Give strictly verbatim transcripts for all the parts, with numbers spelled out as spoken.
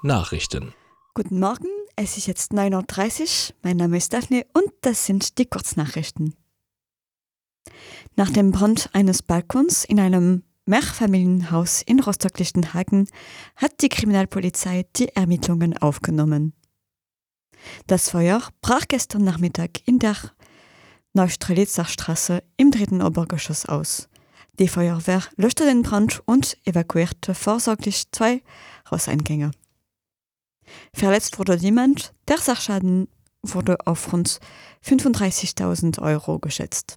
Nachrichten. Guten Morgen, es ist jetzt neun Uhr dreißig, mein Name ist Daphne und das sind die Kurznachrichten. Nach dem Brand eines Balkons in einem Mehrfamilienhaus in Rostock-Lichtenhagen hat die Kriminalpolizei die Ermittlungen aufgenommen. Das Feuer brach gestern Nachmittag in der Neustrelitzer Straße im dritten Obergeschoss aus. Die Feuerwehr löschte den Brand und evakuierte vorsorglich zwei Hauseingänge. Verletzt wurde niemand, der Sachschaden wurde auf rund fünfunddreißigtausend Euro geschätzt.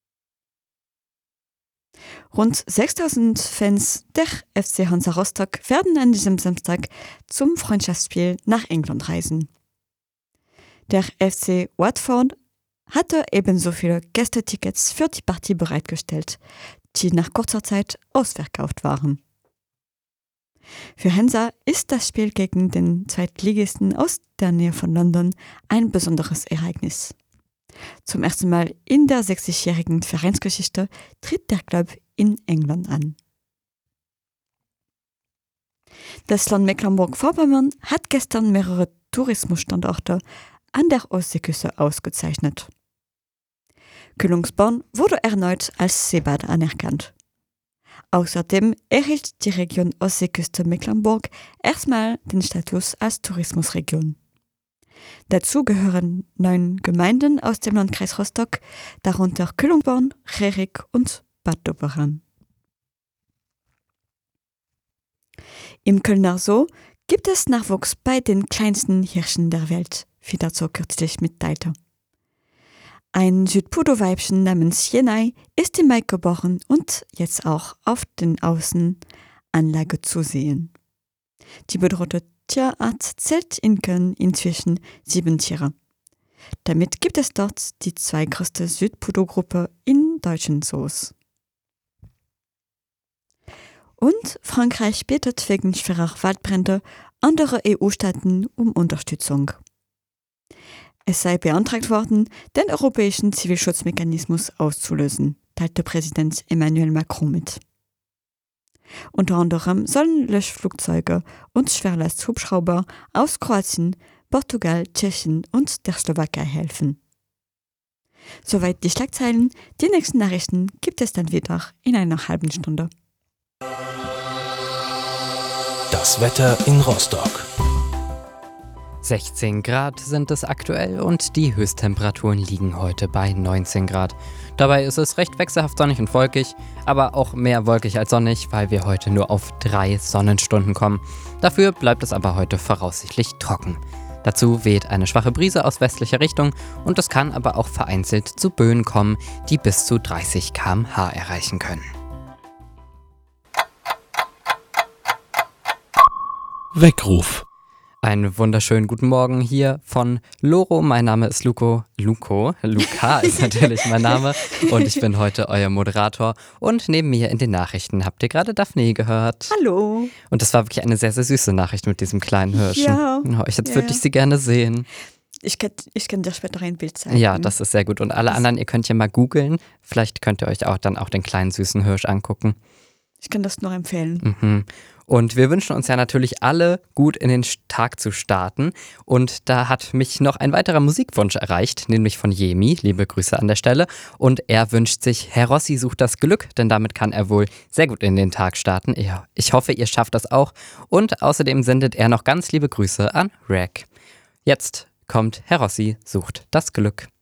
Rund sechstausend Fans der F C Hansa Rostock werden an diesem Samstag zum Freundschaftsspiel nach England reisen. Der F C Watford hatte ebenso viele Gästetickets für die Partie bereitgestellt, die nach kurzer Zeit ausverkauft waren. Für Hansa ist das Spiel gegen den Zweitligisten aus der Nähe von London ein besonderes Ereignis. Zum ersten Mal in der sechzigjährigen Vereinsgeschichte tritt der Club in England an. Das Land Mecklenburg-Vorpommern hat gestern mehrere Tourismusstandorte an der Ostseeküste ausgezeichnet. Kühlungsborn wurde erneut als Seebad anerkannt. Außerdem erhielt die Region Ostseeküste Mecklenburg erstmal den Status als Tourismusregion. Dazu gehören neun Gemeinden aus dem Landkreis Rostock, darunter Kühlungsborn, Rerik und Bad Doberan. Im Kölner Zoo gibt es Nachwuchs bei den kleinsten Hirschen der Welt, wie dazu kürzlich mitteilte. Ein Südpudo-Weibchen namens Jenai ist im Mai geboren und jetzt auch auf den Außenanlage zu sehen. Die bedrohte Tierart zählt in Köln inzwischen sieben Tiere. Damit gibt es dort die zweitgrößte Südpudo-Gruppe in deutschen Zoos. Und Frankreich bittet wegen schwerer Waldbrände andere E U-Staaten um Unterstützung. Es sei beantragt worden, den europäischen Zivilschutzmechanismus auszulösen, teilte Präsident Emmanuel Macron mit. Unter anderem sollen Löschflugzeuge und Schwerlasthubschrauber aus Kroatien, Portugal, Tschechien und der Slowakei helfen. Soweit die Schlagzeilen. Die nächsten Nachrichten gibt es dann wieder in einer halben Stunde. Das Wetter in Rostock. sechzehn Grad sind es aktuell und die Höchsttemperaturen liegen heute bei neunzehn Grad. Dabei ist es recht wechselhaft sonnig und wolkig, aber auch mehr wolkig als sonnig, weil wir heute nur auf drei Sonnenstunden kommen. Dafür bleibt es aber heute voraussichtlich trocken. Dazu weht eine schwache Brise aus westlicher Richtung und es kann aber auch vereinzelt zu Böen kommen, die bis zu dreißig Kilometer pro Stunde erreichen können. Weckruf. Einen wunderschönen guten Morgen hier von Loro. Mein Name ist Luco. Luco. Luca ist natürlich mein Name und ich bin heute euer Moderator. Und neben mir in den Nachrichten habt ihr gerade Daphne gehört. Hallo. Und das war wirklich eine sehr, sehr süße Nachricht mit diesem kleinen Hirschen. Ja. Oh, ich jetzt ja, würde ich sie gerne sehen. Ich kann, ich kann dir später ein Bild zeigen. Ja, das ist sehr gut. Und alle anderen, ihr könnt ja mal googeln. Vielleicht könnt ihr euch auch dann auch den kleinen süßen Hirsch angucken. Ich kann das nur empfehlen. Mhm. Und wir wünschen uns ja natürlich alle, gut in den Tag zu starten. Und da hat mich noch ein weiterer Musikwunsch erreicht, nämlich von Jemi. Liebe Grüße an der Stelle. Und er wünscht sich, Herr Rossi sucht das Glück, denn damit kann er wohl sehr gut in den Tag starten. Ja, ich hoffe, ihr schafft das auch. Und außerdem sendet er noch ganz liebe Grüße an Rack. Jetzt kommt Herr Rossi sucht das Glück.